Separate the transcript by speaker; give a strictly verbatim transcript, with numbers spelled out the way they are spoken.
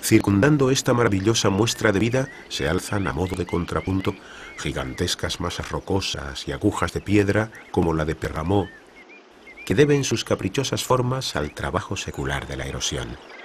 Speaker 1: Circundando esta maravillosa muestra de vida se alzan a modo de contrapunto gigantescas masas rocosas y agujas de piedra como la de Pergamó, que deben sus caprichosas formas al trabajo secular de la erosión.